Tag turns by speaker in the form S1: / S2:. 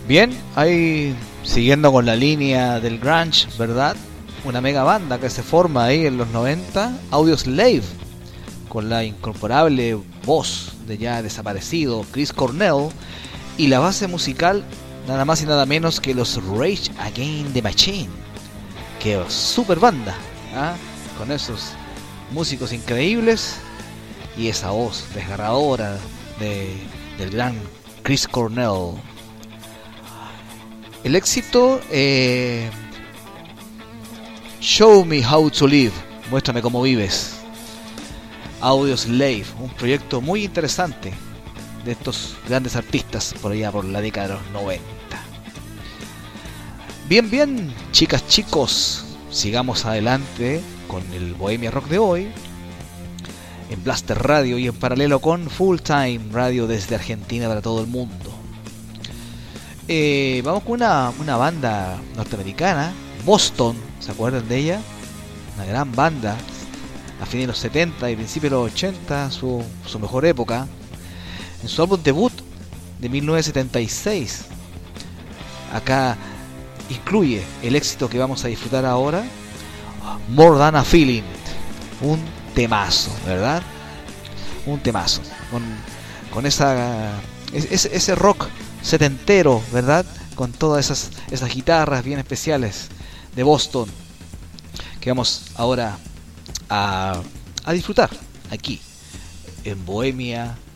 S1: Bien, ahí siguiendo con la línea del grunge, ¿verdad? Una mega banda que se forma ahí en los 90, Audioslave, con la incomparable voz de ya desaparecido Chris Cornell y la base musical nada más y nada menos que los Rage Against the Machine. Que super banda, ¿ah? Con esos músicos increíbles y esa voz desgarradora del gran Chris Cornell. El éxito, Show Me How to Live, muéstrame cómo vives. Audioslave, un proyecto muy interesante de estos grandes artistas por allá por la década de los 90. Bien, chicas, chicos, sigamos adelante con el Bohemia Rock de hoy en Blaster Radio y en paralelo con Full Time Radio desde Argentina para todo el mundo. Vamos con una banda norteamericana, Boston, ¿se acuerdan de ella? Una gran banda a fines de los 70 y principios de los 80, su mejor época. En su álbum debut de 1976, acá incluye el éxito que vamos a disfrutar ahora, More Than a Feeling, un temazo, ¿verdad? Un temazo, con ese rock setentero, ¿verdad? Con todas esas guitarras bien especiales de Boston que vamos ahora a disfrutar aquí en Bohemia